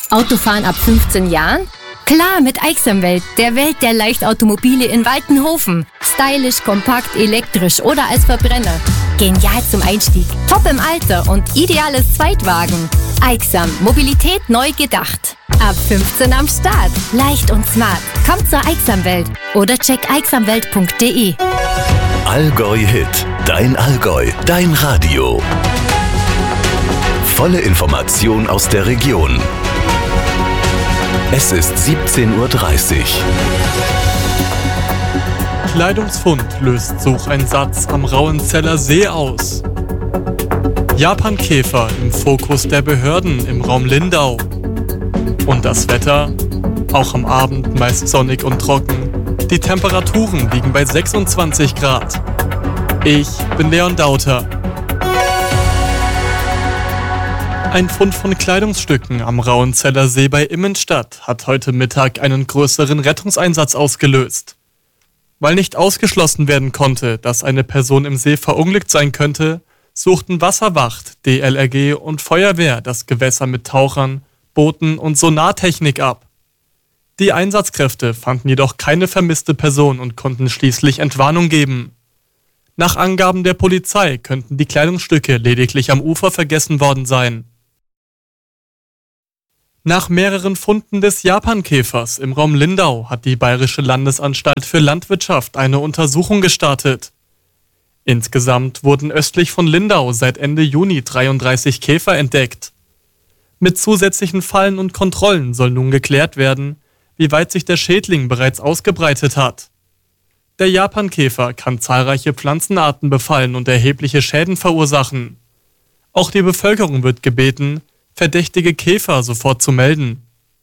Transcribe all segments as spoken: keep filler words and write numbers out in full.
Autofahren ab fünfzehn Jahren? Klar, mit Aixamwelt, der Welt der Leichtautomobile in Waltenhofen. Stylisch, kompakt, elektrisch oder als Verbrenner. Genial zum Einstieg, top im Alter und ideales Zweitwagen. Aixam, Mobilität neu gedacht. Ab fünfzehn am Start. Leicht und smart. Kommt zur Aixamwelt oder check aixamwelt punkt de. Allgäu Hit. Dein Allgäu. Dein Radio. Volle Information aus der Region. Es ist siebzehn Uhr dreißig. Kleidungsfund löst Sucheinsatz am Rauenzeller See aus. Japankäfer im Fokus der Behörden im Raum Lindau. Und das Wetter? Auch am Abend meist sonnig und trocken. Die Temperaturen liegen bei sechsundzwanzig Grad. Ich bin Leon Dauter. Ein Fund von Kleidungsstücken am Rauenzeller See bei Immenstadt hat heute Mittag einen größeren Rettungseinsatz ausgelöst. Weil nicht ausgeschlossen werden konnte, dass eine Person im See verunglückt sein könnte, suchten Wasserwacht, D L R G und Feuerwehr das Gewässer mit Tauchern, Booten und Sonartechnik ab. Die Einsatzkräfte fanden jedoch keine vermisste Person und konnten schließlich Entwarnung geben. Nach Angaben der Polizei könnten die Kleidungsstücke lediglich am Ufer vergessen worden sein. Nach mehreren Funden des Japankäfers im Raum Lindau hat die Bayerische Landesanstalt für Landwirtschaft eine Untersuchung gestartet. Insgesamt wurden östlich von Lindau seit Ende Juni dreiunddreißig Käfer entdeckt. Mit zusätzlichen Fallen und Kontrollen soll nun geklärt werden, wie weit sich der Schädling bereits ausgebreitet hat. Der Japankäfer kann zahlreiche Pflanzenarten befallen und erhebliche Schäden verursachen. Auch die Bevölkerung wird gebeten, verdächtige Käfer sofort zu melden.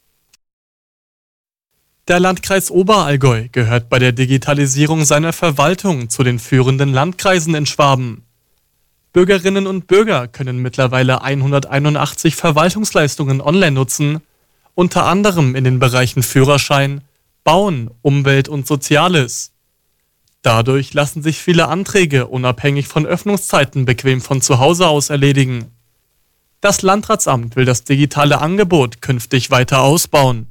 Der Landkreis Oberallgäu gehört bei der Digitalisierung seiner Verwaltung zu den führenden Landkreisen in Schwaben. Bürgerinnen und Bürger können mittlerweile hunderteinundachtzig Verwaltungsleistungen online nutzen, unter anderem in den Bereichen Führerschein, Bauen, Umwelt und Soziales. Dadurch lassen sich viele Anträge unabhängig von Öffnungszeiten bequem von zu Hause aus erledigen. Das Landratsamt will das digitale Angebot künftig weiter ausbauen.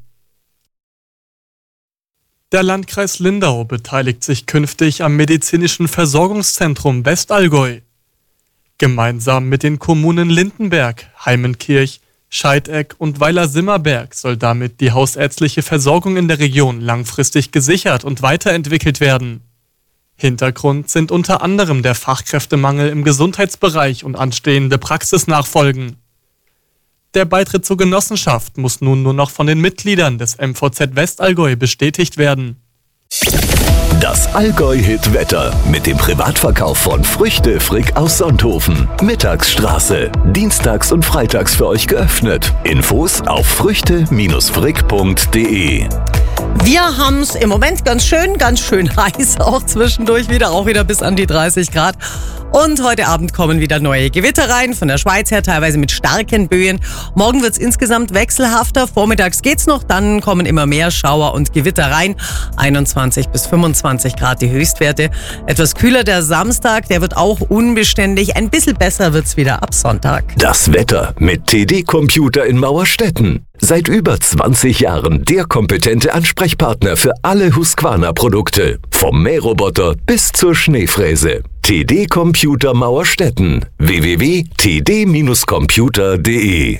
Der Landkreis Lindau beteiligt sich künftig am medizinischen Versorgungszentrum Westallgäu. Gemeinsam mit den Kommunen Lindenberg, Heimenkirch, Scheidegg und Weiler-Simmerberg soll damit die hausärztliche Versorgung in der Region langfristig gesichert und weiterentwickelt werden. Hintergrund sind unter anderem der Fachkräftemangel im Gesundheitsbereich und anstehende Praxisnachfolgen. Der Beitritt zur Genossenschaft muss nun nur noch von den Mitgliedern des M V Z Westallgäu bestätigt werden. Das Allgäu-Hit-Wetter mit dem Privatverkauf von Früchte Frick aus Sonthofen. Mittagsstraße. Dienstags und freitags für euch geöffnet. Infos auf früchte frick punkt de. Wir haben es im Moment ganz schön, ganz schön heiß, auch zwischendurch wieder, auch wieder bis an die dreißig Grad. Und heute Abend kommen wieder neue Gewitter rein, von der Schweiz her teilweise mit starken Böen. Morgen wird es insgesamt wechselhafter, vormittags geht's noch, dann kommen immer mehr Schauer und Gewitter rein. einundzwanzig bis fünfundzwanzig Grad die Höchstwerte. Etwas kühler der Samstag, der wird auch unbeständig. Ein bisschen besser wird's wieder ab Sonntag. Das Wetter mit T D Computer in Mauerstetten. Seit über zwanzig Jahren der kompetente Ansprechpartner für alle Husqvarna-Produkte. Vom Mähroboter bis zur Schneefräse. T D Computer Mauerstetten. w w w punkt t d computer punkt de.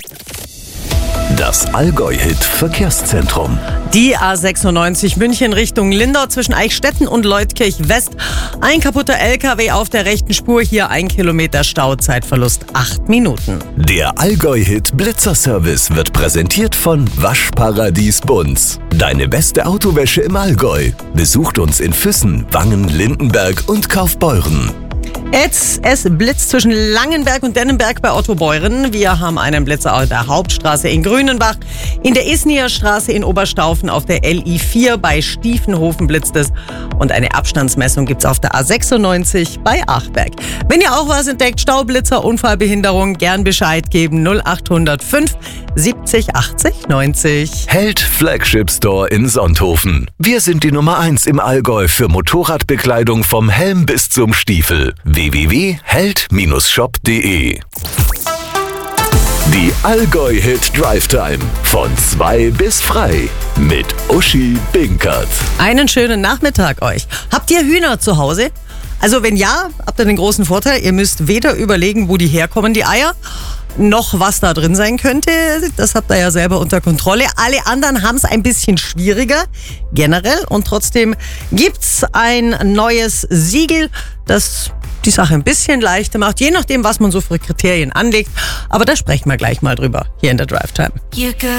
Das Allgäu-Hit Verkehrszentrum. Die A sechsundneunzig München Richtung Lindau zwischen Eichstätten und Leutkirch West. Ein kaputter L K W auf der rechten Spur, hier ein Kilometer Stau, Zeitverlust acht Minuten. Der Allgäu-Hit Blitzerservice wird präsentiert von Waschparadies Bunz. Deine beste Autowäsche im Allgäu. Besucht uns in Füssen, Wangen, Lindenberg und Kaufbeuren. Jetzt, es blitzt zwischen Langenberg und Dennenberg bei Otto Beuren. Wir haben einen Blitzer auf der Hauptstraße in Grünenbach, in der Isnier Straße in Oberstaufen, auf der L I vier bei Stiefenhofen blitzt es und eine Abstandsmessung gibt's auf der A sechsundneunzig bei Achberg. Wenn ihr auch was entdeckt, Staublitzer, Unfallbehinderung, gern Bescheid geben. null acht null fünf siebzig achtzig neunzig. Held Flagship Store in Sonthofen. Wir sind die Nummer eins im Allgäu für Motorradbekleidung vom Helm bis zum Stiefel. w w w punkt held Bindestrich shop punkt de Die Allgäu-Hit Drive Time. Von zwei bis frei. Mit Uschi Binkert. Einen schönen Nachmittag euch. Habt ihr Hühner zu Hause? Also wenn ja, habt ihr den großen Vorteil, ihr müsst weder überlegen, wo die herkommen, die Eier, noch was da drin sein könnte. Das habt ihr ja selber unter Kontrolle. Alle anderen haben es ein bisschen schwieriger, generell. Und trotzdem gibt's ein neues Siegel, das die Sache ein bisschen leichter macht, je nachdem, was man so für Kriterien anlegt. Aber da sprechen wir gleich mal drüber, hier in der Drive Time.